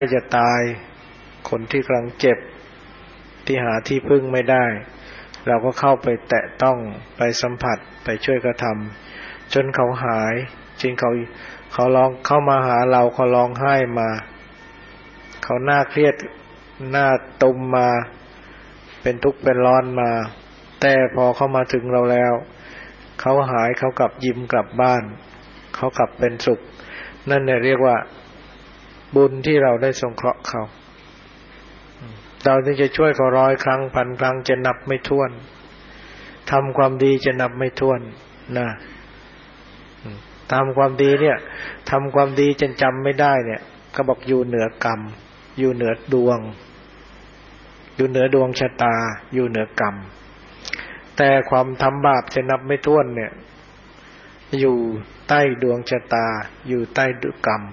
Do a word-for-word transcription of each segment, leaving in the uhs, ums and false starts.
จะตายคนที่กำลังเจ็บที่หาที่พึ่งไม่ได้เราก็เข้าไปแตะต้องไปสัมผัสไปช่วยกระทำจนเขาหายจริงเขาเขาร้องเข้ามาหาเราเขาร้องไห้มาเขาหน้าเครียดหน้าตุ่มมาเป็นทุกข์เป็นร้อนมาแต่พอเขามาถึงเราแล้วเขาหายเขากลับยิ้มกลับบ้านเขากลับเป็นสุขนั่นเนี่ยเรียกว่าบุญที่เราได้สงเคราะห์เขาเราที่จะช่วยเขาร้อยครั้งพันครั้งจะนับไม่ถ้วนทำความดีจะนับไม่ถ้วนนะทำความดีเนี่ยทำความดีจนจำไม่ได้เนี่ยก็บอกอยู่เหนือกรรมอยู่เหนือดวงอยู่เหนือดวงชะตาอยู่เหนือกรรมแต่ความทำบาปจะนับไม่ถ้วนเนี่ยอยู่ใต้ดวงชะตาอยู่ใต้กรรม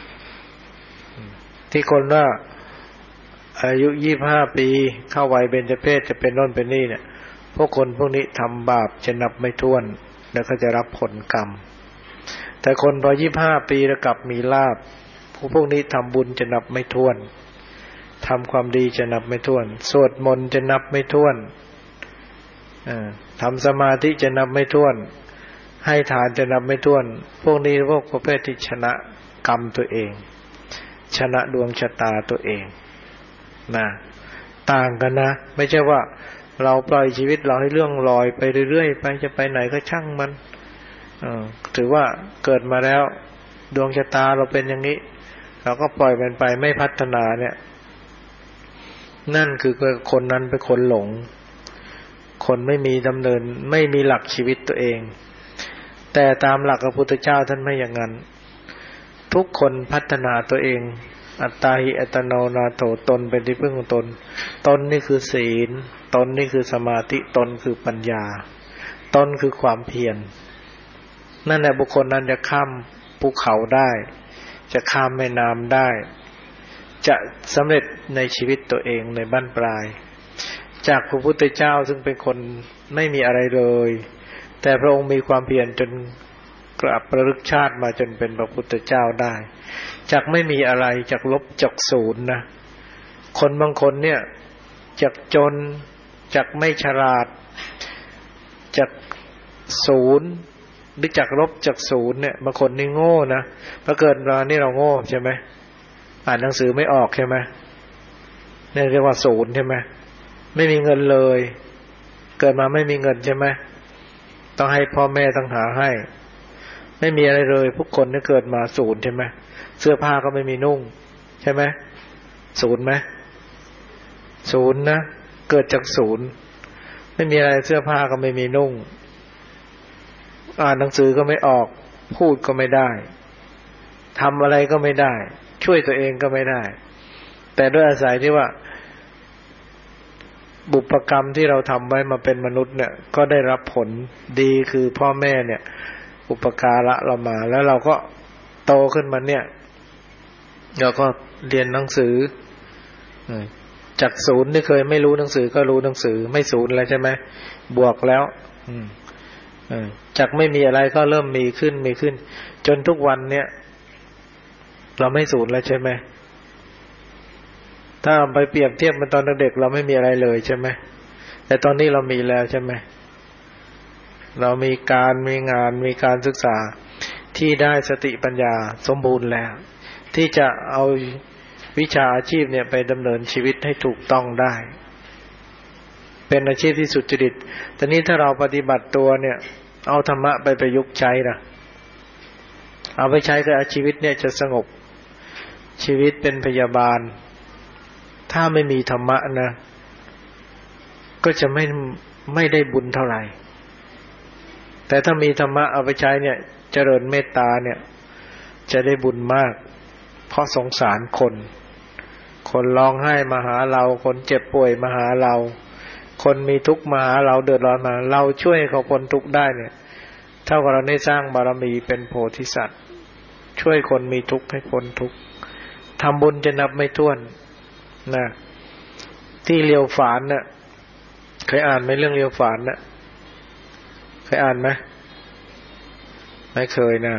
ที่คนว่าอายุยี่สิบห้าปีเข้าวัยเบญจเพสจะเป็นโน่นเป็นนี่เนี่ยพวกคนพวกนี้ทำบาปจะนับไม่ถ้วนแล้วก็จะรับผลกรรมแต่คนพอยี่สิบห้าปีแล้วกลับมีลาภพวกพวกนี้ทำบุญจะนับไม่ถ้วนทำความดีจะนับไม่ถ้วนสวดมนต์จะนับไม่ถ้วนทำสมาธิจะนับไม่ถ้วนให้ทานจะนับไม่ถ้วนพวกนี้พวกประเภทที่ชนะกรรมตัวเองชนะดวงชะตาตัวเองนะต่างกันนะไม่ใช่ว่าเราปล่อยชีวิตเราให้เรื่องลอยไปเรื่อยๆไปจะไปไหนก็ช่างมันถือว่าเกิดมาแล้วดวงชะตาเราเป็นอย่างนี้เราก็ปล่อยมันไปไม่พัฒนาเนี่ยนั่นคือคนนั้นเป็นคนหลงคนไม่มีดำเนินไม่มีหลักชีวิตตัวเองแต่ตามหลักพระพุทธเจ้าท่านไม่อย่างนั้นทุกคนพัฒนาตัวเองอัตตาหิอัตโนนาโถตนเป็นที่พึ่งของตนตนนี่คือศีลตนนี่คือสมาธิตนคือปัญญาตนคือความเพียรนั่นแหละบุคคลนั้นจะข้ามภูเขาได้จะข้ามแม่น้ำได้จะสำเร็จในชีวิตตัวเองในบั้นปลายจากพระพุทธเจ้าซึ่งเป็นคนไม่มีอะไรเลยแต่พระองค์มีความเพียรจนกลับประลึกชาติมาจนเป็นพระพุทธเจ้าได้จากไม่มีอะไรจากลบจากศูนย์นะคนบางคนเนี่ยจากจนจากไม่ฉลาดจากศูนย์หรือจากลบจากศูนย์เนี่ยบางคนนี่โง่นะพอเกิดมานี่เราโง่ใช่ไหมอ่านหนังสือไม่ออกใช่ไหมนี่เรียกว่าศูนย์ใช่ไหมไม่มีเงินเลยเกิดมาไม่มีเงินใช่ไหมต้องให้พ่อแม่ต้องหาให้ไม่มีอะไรเลยพวกคนที่เกิดมาศูนย์ใช่ไหมเสื้อผ้าก็ไม่มีนุ่งใช่ไหมศูนย์ไหมศูนย์นะเกิดจากศูนย์ไม่มีอะไรเสื้อผ้าก็ไม่มีนุ่งอ่านหนังสือก็ไม่ออกพูดก็ไม่ได้ทำอะไรก็ไม่ได้ช่วยตัวเองก็ไม่ได้แต่ด้วยอาศัยที่ว่าบุพกรรมที่เราทำไว้มาเป็นมนุษย์เนี่ยก็ได้รับผลดีคือพ่อแม่เนี่ยอุปการะเรามาแล้วเราก็โตขึ้นมาเนี่ยเราก็เรียนหนังสือจากศูนย์ที่เคยไม่รู้หนังสือก็รู้หนังสือไม่ศูนย์แล้วใช่ไหมบวกแล้วจากไม่มีอะไรก็เริ่มมีขึ้นมีขึ้นจนทุกวันเนี่ยเราไม่ศูนย์แล้วใช่ไหมถ้าไปเปรียบเทียบมันตอนเด็กเราไม่มีอะไรเลยใช่ไหมแต่ตอนนี้เรามีแล้วใช่ไหมเรามีการมีงานมีการศึกษาที่ได้สติปัญญาสมบูรณ์แล้วที่จะเอาวิชาอาชีพเนี่ยไปดำเนินชีวิตให้ถูกต้องได้เป็นอาชีพที่สุจริตแต่นี้ถ้าเราปฏิบัติตัวเนี่ยเอาธรรมะไปประยุกต์ใช้นะเอาไปใช้กับชีวิตเนี่ยจะสงบชีวิตเป็นพยาบาลถ้าไม่มีธรรมะนะก็จะไม่ไม่ได้บุญเท่าไหร่แต่ถ้ามีธรรมะเอาไปใช้เนี่ยเจริญเมตตาเนี่ยจะได้บุญมากเพราะสงสารคนคนร้องไห้มาหาเราคนเจ็บป่วยมาหาเราคนมีทุกข์มาหาเราเดือดร้อนมาเราช่วยเขาพ้นทุกข์ได้เนี่ยเท่ากับเราได้สร้างบารมีเป็นโพธิสัตว์ช่วยคนมีทุกข์ให้พ้นทุกข์ทำบุญจะนับไม่ถ้วนนะที่เลียวฝานน่ะเคยอ่านไหมเรื่องเลียวฝานน่ะเคยอ่านไหมไม่เคยนะ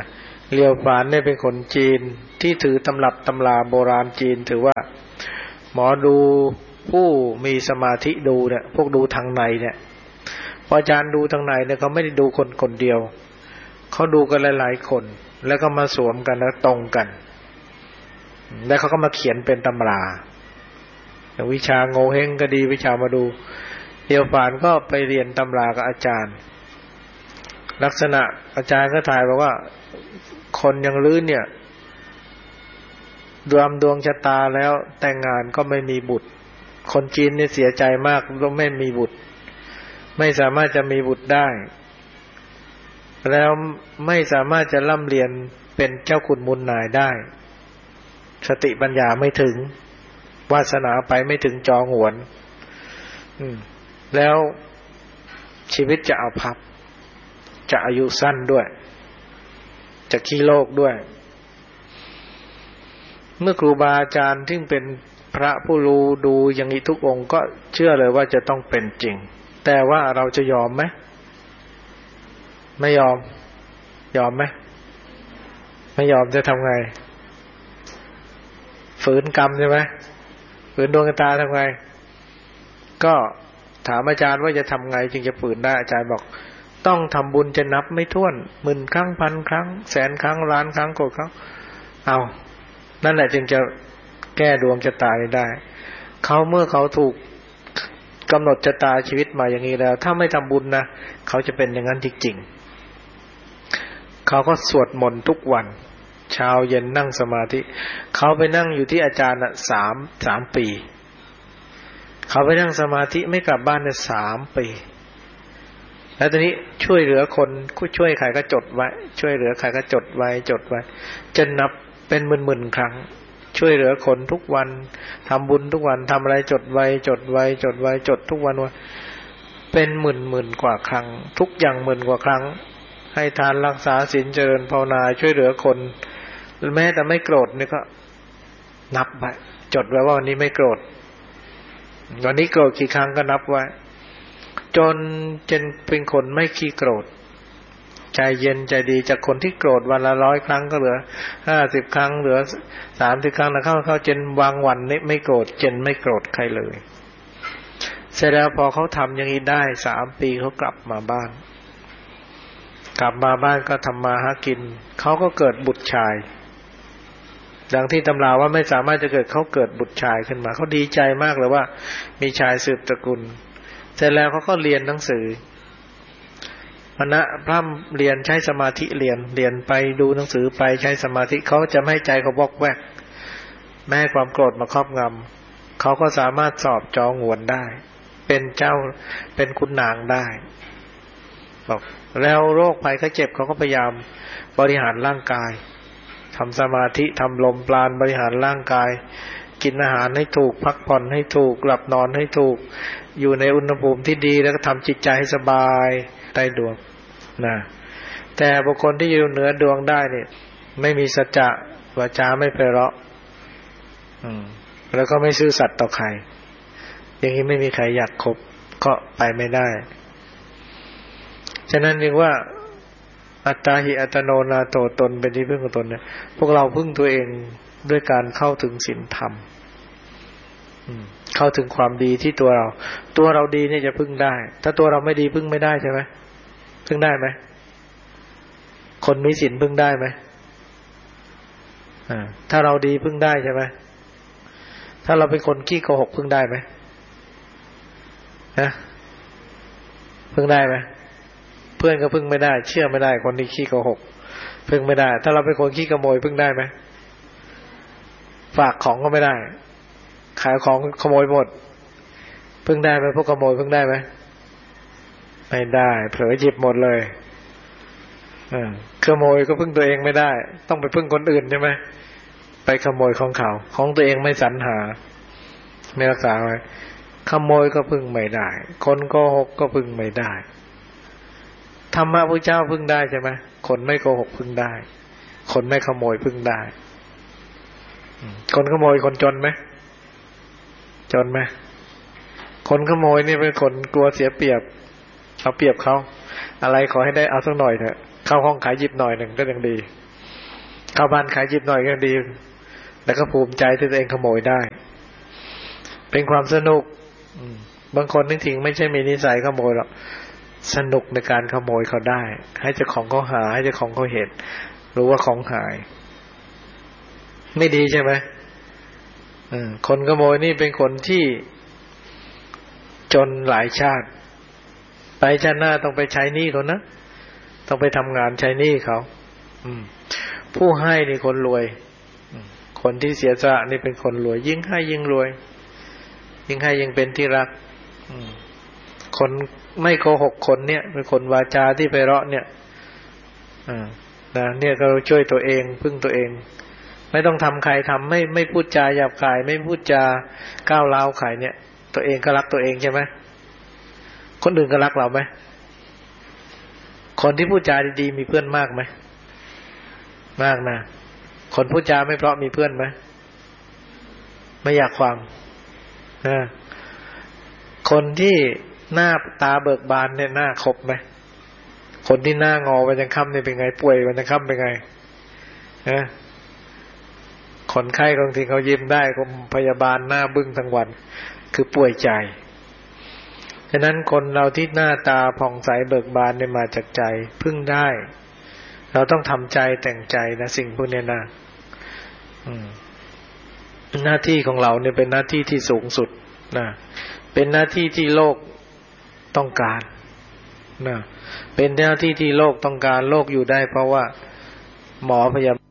เลียวฝานเนี่ยเป็นคนจีนที่ถือตำรับตำราโบราณจีนถือว่าหมอดูผู้มีสมาธิดูเนี่ยพวกดูทางในเนี่ยพออาจารย์ดูทางในเนี่ยเขาไม่ได้ดูคนคนเดียวเขาดูกันหลายๆคนแล้วก็มาสวมกันแล้วตรงกันแล้วเขาก็มาเขียนเป็นตำราอย่างวิชาโงเฮงก็ดีวิชามาดูเลียวฝานก็ไปเรียนตำรากับอาจารย์ลักษณะอาจารย์ก็ถ่ายบอกว่าคนอย่างลื้นเนี่ยดวงดวงชะตาแล้วแต่งงานก็ไม่มีบุตรคนจีนเนี่ยเสียใจมากต้องไม่มีบุตรไม่สามารถจะมีบุตรได้แล้วไม่สามารถจะร่ำเรียนเป็นเจ้าขุนมูลนายได้สติปัญญาไม่ถึงวาสนาไปไม่ถึงจองหวนอืมแล้วชีวิตจะเอาพับจะอายุสั้นด้วยจะขี้โลกด้วยเมื่อครูบาอาจารย์ที่เป็นพระผู้รู้ดูอย่างนี้ทุกองค์ก็เชื่อเลยว่าจะต้องเป็นจริงแต่ว่าเราจะยอมไหมไม่ยอมยอมไหมไม่ยอมจะทำไงฝืนกรรมใช่ไหมฝืนดวงตาทำไงก็ถามอาจารย์ว่าจะทำไงจึงจะฝืนได้อาจารย์บอกต้องทำบุญจะนับไม่ถ้วนหมื่นครั้งพันครั้งแสนครั้งล้านครั้งโกรธครั้งเอานั่นแหละจึงจะแก้ดวงชะตาได้เขาเมื่อเขาถูกกำหนดชะตาชีวิตมาอย่างนี้แล้วถ้าไม่ทำบุญนะเขาจะเป็นอย่างนั้นจริงๆเขาก็สวดมนต์ทุกวันเช้าเย็นนั่งสมาธิเขาไปนั่งอยู่ที่อาจารย์น่ะสามสามปีเขาไปนั่งสมาธิไม่กลับบ้านเนี่ยสามปีแล้วตอนนี้ช่วยเหลือคนช่วยใครก็จดไว้ช่วยเหลือใครก็จดไว้จดไว้จนนับเป็นหมื่นๆครั้งช่วยเหลือคนทุกวันทำบุญทุกวันทำอะไรจดไว้จดไว้จดไว้จดทุกวันว่าเป็นหมื่นๆกว่าครั้งทุกอย่างหมื่นกว่าครั้งให้ทานรักษาศีลเจริญภาวนาช่วยเหลือคนแม้แต่ไม่โกรธนี่ก็นับไว้จดไว้ว่าวันนี้ไม่โกรธวันนี้โกรธกี่ครั้งก็นับไว้จนจนเป็นคนไม่ขี้โกรธใจเย็นใจดีจากคนที่โกรธวันละร้อยครั้งก็เหลือห้าสิบครั้งเหลือสามสิบครั้งแล้วเข้าเข้าจนวางวันนี้ไม่โกรธจนไม่โกรธใครเลยเสร็จแล้วพอเขาทำอย่างนี้ได้สามปีเขากลับมาบ้านกลับมาบ้านก็ทำมาหากินเขาก็เกิดบุตรชายดังที่ตำราว่าไม่สามารถจะเกิดเขาเกิดบุตรชายขึ้นมาเขาดีใจมากเลยว่ามีชายสืบตระกูลเสร็จแล้วเขาก็เรียนหนังสือมณะพร่ำเรียนใช้สมาธิเรียนเรียนไปดูหนังสือไปใช้สมาธิเขาจะไม่ให้ใจเขาวอกแวกไม่ให้ความโกรธมาครอบงำเขาก็สามารถสอบจองหวนได้เป็นเจ้าเป็นขุนนางได้บอกแล้วโรคภัยไข้เจ็บเขาก็พยายามบริหารร่างกายทำสมาธิทำลมปราณบริหารร่างกายกินอาหารให้ถูกพักผ่อนให้ถูกหลับนอนให้ถูกอยู่ในอุณหภูมิที่ดีแล้วก็ทำจิตใจให้สบายใต้ดวงนะแต่บุคคลที่อยู่เหนือดวงได้เนี่ยไม่มีสัจจะวาจาไม่ไพเราะอืมแล้วก็ไม่ซื่อสัตย์ต่อใครอย่างนี้ไม่มีใครอยากคบก็ไปไม่ได้ฉะนั้นเรียกว่าอัตตาหิอัตโนนาโถตนเป็นที่พึ่งของตนเนี่ยพวกเราพึ่งตัวเองด้วยการเข้าถึงศีลธรรมเข้าถึงความดีที่ตัวเราตัวเราดีเนี่ยจะพึ่งได้ถ้าตัวเราไม่ดีพึ่งไม่ได้ใช่ไหมพึ่งได้ไหมคนมีศีลพึ่งได้ไหมอ่าถ้าเราดีพึ่งได้ใช่ไหมถ้าเราเป็นคนขี้โกหกพึ่งได้ไหมนะพึ่งได้ไหมเพื่อนก็พึ่งไม่ได้เชื่อไม่ได้คนที่ขี้โกหกพึ่งไม่ได้ถ้าเราเป็นคนขี้ขโมยพึ่งได้ไหมฝากของก็ไม่ได้ขายของขโมยหมดพึ่งได้ไหมพวกขโมยพึ่งได้ไหมไม่ได้เผลอหยิบหมดเลยเออขโมยก็พึ่งตัวเองไม่ได้ต้องไปพึ่งคนอื่นใช่ไหมไปขโมยของเขาของตัวเองไม่สรรหาไม่รักษาไว้ขโมยก็พึ่งไม่ได้คนโกหกก็พึ่งไม่ได้ธรรมะพระเจ้าพึ่งได้ใช่ไหมคนไม่โกหกพึ่งได้คนไม่ขโมยพึ่งได้คนขโมยคนจนไหมจนไหมคนขโมยนี่เป็นคนกลัวเสียเปรียบเอาเปรียบเขาอะไรขอให้ได้เอาสักหน่อยเถอะเข้าห้องขายหยิบหน่อยหนึ่งก็ยังดีเข้าบ้านใครหยิบหน่อยก็ดีแล้วก็ภูมิใจที่ตัวเองขโมยได้เป็นความสนุกบางคนจริงๆไม่ใช่มีนิสัยขโมยหรอกสนุกในการขโมยเขาได้ให้เจ้าของเขาหาให้เจ้าของเขาเห็นรู้ว่าของหายไม่ดีใช่ไหมคนขโมยนี่เป็นคนที่จนหลายชาติไปชาติหน้าต้องไปใช้หนี้เขานะต้องไปทำงานใช้หนี้เขาผู้ให้นี่คนรวยคนที่เสียสละนี่เป็นคนรวยยิ่งให้ยิ่งรวยยิ่งให้ยิ่งเป็นที่รักคนไม่โกหกคนเนี่ยเป็นคนวาจาที่ไพเราะเนี่ยนะเนี่ยก็ช่วยตัวเองพึ่งตัวเองไม่ต้องทำใครทำไม่ไม่พูดจาหยาบคายไม่พูดจาก้าวร้าวใครเนี่ยตัวเองก็รักตัวเองใช่ไหมคนอื่นก็รักเราไหมคนที่พูดจาดีๆมีเพื่อนมากไหมมากนะคนพูดจาไม่เพราะมีเพื่อนไหมไม่อยากฟังนะคนที่หน้าตาเบิกบานเนี่ยหน้าคบไหมคนที่หน้างอวันยังค่ำเนี่ยเป็นไงป่วยวันยังค่ำเป็นไงนะคนไข้บางทีเขายิ้มได้คนพยาบาลหน้าบึ้งทั้งวันคือป่วยใจฉะนั้นคนเราที่หน้าตาผ่องใสเบิกบานเนี่ยมาจากใจพึ่งได้เราต้องทำใจแต่งใจนะสิ่งพวกนี้นะหน้าที่ของเราเนี่ยเป็นหน้าที่ที่สูงสุดนะเป็นหน้าที่ที่โลกต้องการนะเป็นหน้าที่ที่โลกต้องการโลกอยู่ได้เพราะว่าหมอพยาบาล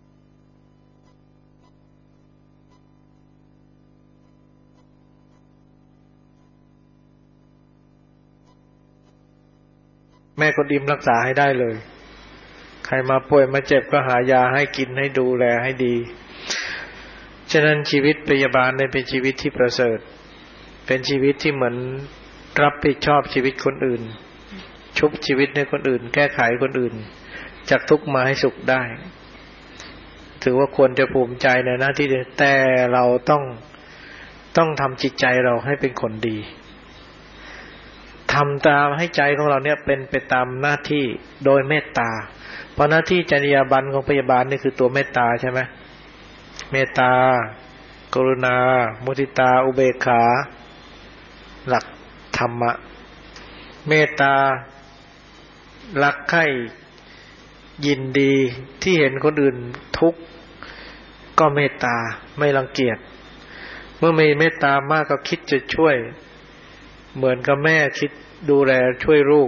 แม่คนอิ่มรักษาให้ได้เลยใครมาป่วยมาเจ็บก็หายาให้กินให้ดูแลให้ดีฉะนั้นชีวิตพยาบาลเนี่ยเป็นชีวิตที่ประเสริฐเป็นชีวิตที่เหมือนรับผิดชอบชีวิตคนอื่นชุบชีวิตในคนอื่นแก้ไขคนอื่นจากทุกข์มาให้สุขได้ถือว่าควรจะภูมิใจในหน้าที่นี้แต่เราต้องต้องทำจิตใจเราให้เป็นคนดีทำตามให้ใจของเราเนี่ยเป็นไปตามหน้าที่โดยเมตตาเพราะหน้าที่จรรยาบรรณของพยาบาลนี่คือตัวเมตตาใช่ไหมเมตตากรุณามุทิตาอุเบกขาหลักธรรมะเมตตารักใคร่ยินดีที่เห็นคนอื่นทุกข์ก็เมตตาไม่รังเกียจเมื่อมีเมตตามากก็คิดจะช่วยเหมือนกับแม่คิดดูแลช่วยลูก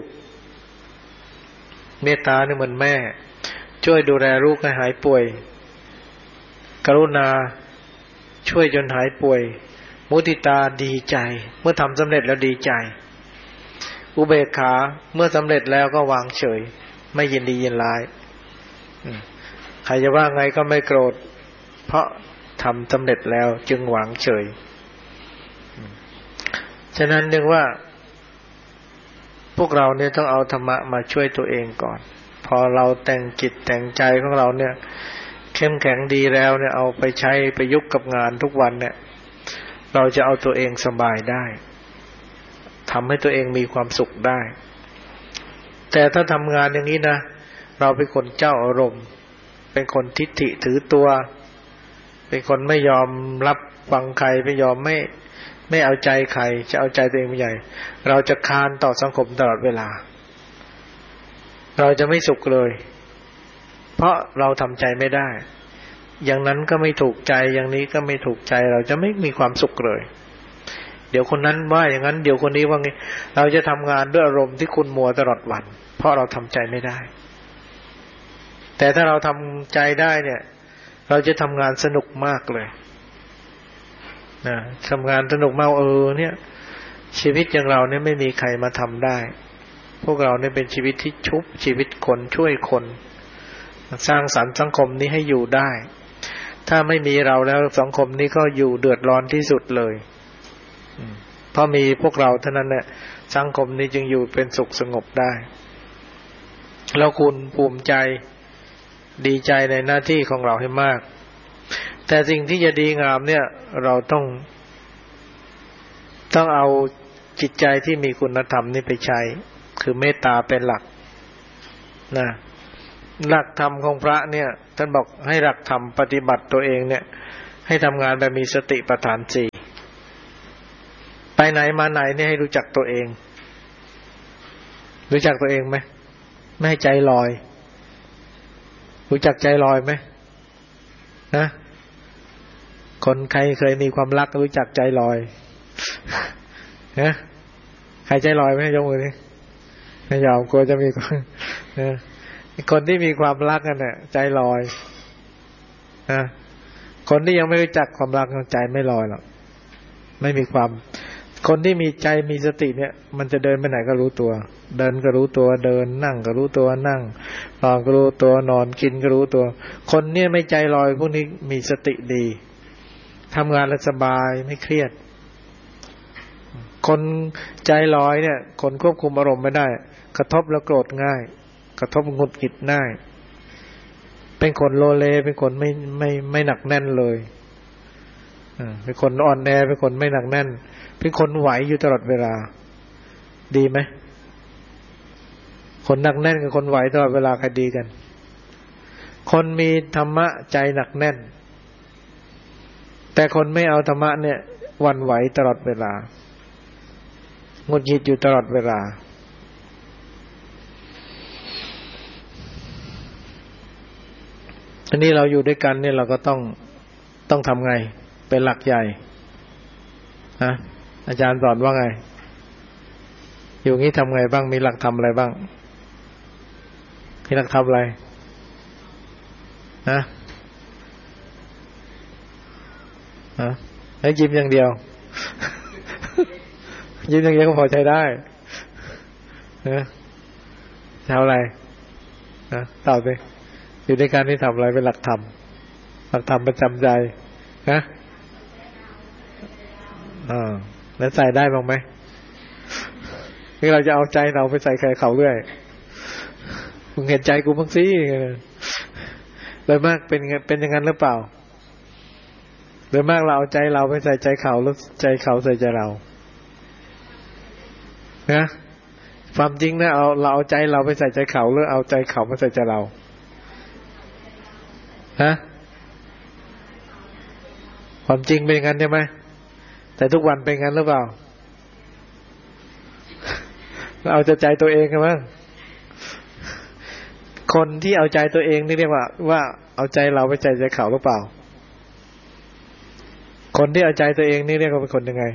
เมตตาเนี่ยเหมือนแม่ช่วยดูแลลูกให้หายป่วยกรุณาช่วยจนหายป่วยมุทิตาดีใจเมื่อทำสำเร็จแล้วดีใจอุเบกขาเมื่อสำเร็จแล้วก็วางเฉยไม่ยินดียินร้ายใครจะว่าไงก็ไม่โกรธเพราะทำสำเร็จแล้วจึงวางเฉยฉะนั้นเรียกว่าพวกเราเนี่ยต้องเอาธรรมะมาช่วยตัวเองก่อนพอเราแต่งจิตแต่งใจของเราเนี่ยเข้มแข็งดีแล้วเนี่ยเอาไปใช้ไปยุกกับงานทุกวันเนี่ยเราจะเอาตัวเองสบายได้ทำให้ตัวเองมีความสุขได้แต่ถ้าทำงานอย่างนี้นะเราเป็นคนเจ้าอารมณ์เป็นคนทิฏฐิถือตัวเป็นคนไม่ยอมรับฟังใครไม่ยอมไม่ไม่เอาใจใครจะเอาใจตัวเองเป็นใหญ่เราจะคานต่อสังคมตลอดเวลาเราจะไม่สุขเลยเพราะเราทำใจไม่ได้อย่างนั้นก็ไม่ถูกใจอย่างนี้ก็ไม่ถูกใจเราจะไม่มีความสุขเลยเดี๋ยวคนนั้นว่าอย่างนั้นเดี๋ยวคนนี้ว่าไงเราจะทำงานด้วยอารมณ์ที่ขุ่นมัวตลอดวันเพราะเราทำใจไม่ได้แต่ถ้าเราทำใจได้เนี่ยเราจะทำงานสนุกมากเลยนะทำงานสนุกมากเออเนี่ยชีวิตอย่างเราเนี่ยไม่มีใครมาทำได้พวกเราเนี่ยเป็นชีวิตที่ชุบชีวิตคนช่วยคนสร้างสรรค์สังคมนี้ให้อยู่ได้ถ้าไม่มีเราแล้วสังคมนี้ก็อยู่เดือดร้อนที่สุดเลยเพราะมีพวกเราเท่านั้นแหละสังคมนี้จึงอยู่เป็นสุขสงบได้เราควรภูมิใจดีใจในหน้าที่ของเราให้มากแต่สิ่งที่จะดีงามเนี่ยเราต้องต้องเอาจิตใจที่มีคุณธรรมนี่ไปใช้คือเมตตาเป็นหลักนะหลักธรรมของพระเนี่ยท่านบอกให้หลักธรรมปฏิบัติตัวเองเนี่ยให้ทำงานแบบมีสติปัฏฐานสี่ไปไหนมาไหนเนี่ยให้รู้จักตัวเองรู้จักตัวเองไหมไม่ให้ใจลอยรู้จักใจลอยไหมนะคนใครเคยมีความรักรู้จักใจลอยนะใครใจลอยไหมยกมือดิไม่ยอมกลัวจะมีคนนะคนที่มีความรักกันเนี่ยใจลอยนะคนที่ยังไม่รู้จักความรักใจไม่ลอยหรอกไม่มีความคนที่มีใจมีสติเนี่ยมันจะเดินไปไหนก็รู้ตัวเดินก็รู้ตัวเดินนั่งก็รู้ตัวนั่งนอนก็รู้ตัวนอนกินก็รู้ตัวคนเนี่ยไม่ใจลอยพวกนี้มีสติดีทำงานแล้วสบายไม่เครียดคนใจลอยเนี่ยคนควบคุมอารมณ์ไม่ได้กระทบแล้วโกรธง่ายกระทบหงุดหงิดง่ายเป็นคนโลเลเป็นคนไม่ไม่ไม่หนักแน่นเลยอ่าเป็นคนอ่อนแอเป็นคนไม่หนักแน่นเป็นคนไหวอยู่ตลอดเวลาดีไหมคนหนักแน่นกับคนไหวตลอดเวลาใครดีกันคนมีธรรมะใจหนักแน่นแต่คนไม่เอาธรรมะเนี่ยหวั่นไหวตลอดเวลาหงุดหงิดอยู่ตลอดเวลาอันนี้เราอยู่ด้วยกันเนี่ยเราก็ต้องต้องทำไงเป็นหลักใหญ่นะอาจารย์สอนว่าไงอยู่งี้ทำไงบ้างมีหลักธรรมอะไรบ้างมีหลักธรรมอะไรนะนะให้ยิ้มอย่างเดียว ยิ้มอย่างเดียวก็พอใช้ได้นะทำอะไรนะตอบไปอยู่ในการที่ทำอะไรเป็นหลักธรรมหลักธรรมประจำใจนะอ่าแล้วใส่ได้บ้างไหมนี่เราจะเอาใจเราไปใส่ใครเขาเรื่อยมึงเห็นใจกูบ้างสิเลยมากเป็นเป็นอย่างนั้นหรือเปล่าเลยมากเราเอาใจเราไปใส่ใจเขาแล้วใจเขาใส่ใจเรานะความจริงนะเอาเราเอาใจเราไปใส่ใจเขาหรือเอาใจเขามาใส่ใจเราฮะความจริงเป็นอย่างนั้นใช่ไหมแต่ทุกวันเป็นอย่างนั้นหรือเปล่าเอาใจใจตัวเองกันมั้งคนที่เอาใจตัวเองนี่เรียกว่าว่าเอาใจเราไปใส่ใจเขาหรือเปล่าคนที่เอาใจตัวเองนี่เรียกว่าเป็นคนยังไง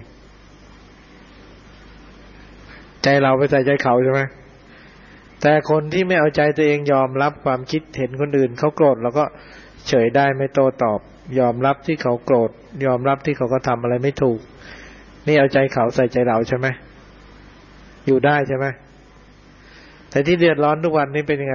ใจเราไปใส่ใจเขาใช่ไหมแต่คนที่ไม่เอาใจตัวเองยอมรับความคิดเห็นคนอื่นเขาโกรธเราก็เฉยได้ไม่โต้ตอบยอมรับที่เขาโกรธยอมรับที่เขาก็ทำอะไรไม่ถูกนี่เอาใจเขาใส่ใจเราใช่ไหมอยู่ได้ใช่ไหมแต่ที่เดือดร้อนทุกวันนี้เป็นยังไง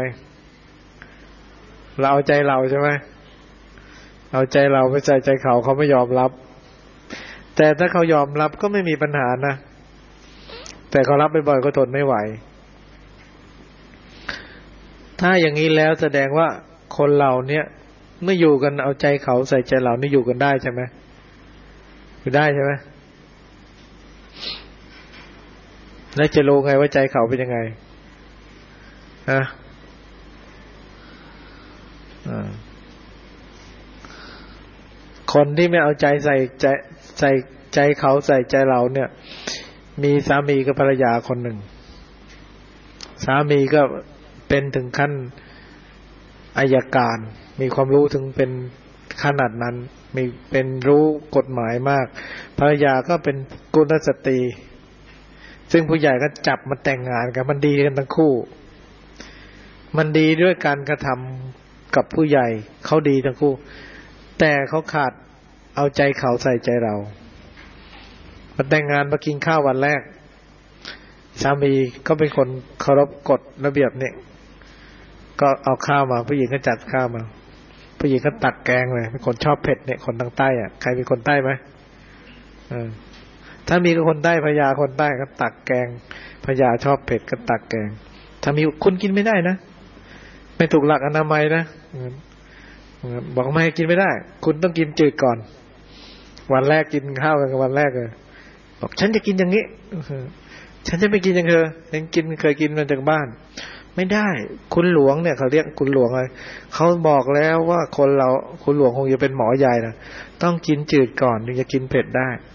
เราเอาใจเราใช่ไหมเอาใจเราไปใส่ใจเขาเขาไม่ยอมรับแต่ถ้าเขายอมรับก็ไม่มีปัญหานะแต่เขารับบ่อยๆก็ทนไม่ไหวถ้าอย่างนี้แล้วแสดงว่าคนเราเนี่ยเมื่ออยู่กันเอาใจเขาใส่ใจเรานี่อยู่กันได้ใช่ไหมอยู่ได้ใช่ไหมแล้วจะรู้ไงว่าใจเขาเป็นยังไงฮะคนที่ไม่เอาใจใส่ใจใส่ใจเขาใส่ใจเราเนี่ยมีสามีกับภรรยาคนหนึ่งสามีก็เป็นถึงขั้นอัยการมีความรู้ถึงเป็นขนาดนั้นมีเป็นรู้กฎหมายมากภรรยาก็เป็นกุลสตรีซึ่งผู้ใหญ่ก็จับมาแต่งงานกันมันดีกันทั้งคู่มันดีด้วยการกระทำกับผู้ใหญ่เขาดีทั้งคู่แต่เขาขาดเอาใจเขาใส่ใจเรามาแต่งงานมากินข้าววันแรกสามีก็เป็นคนเคารพกฎระเบียบเนี่ยก็เอาข้าวมาผู้หญิงก็จัดข้าวมาผู้หญิงก็ตักแกงเลยเป็นคนชอบเผ็ดเนี่ยคนทางใต้อ่ะใครเป็นคนใต้ไหมเออถ้ามีก็คนใต้พญาคนใต้ก็ตักแกงพญาชอบเผ็ดก็ตักแกงถ้ามีคุณกินไม่ได้นะไม่ถูกหลักอนามัยนะบอกไม่ให้กินไม่ได้คุณต้องกินจืดก่อนวันแรกกินข้าวกันวันแรกเลยบอกฉันจะกินอย่างนี้ฉันจะไม่กินอย่างเธอฉันกินเคยกินมาจากบ้านไม่ได้คุณหลวงเนี่ยเขาเรียกคุณหลวงเลยเขาบอกแล้วว่าคนเราคุณหลวงคงจะเป็นหมอใหญ่นะต้องกินจืดก่อนถึงจะกินเผ็ดได้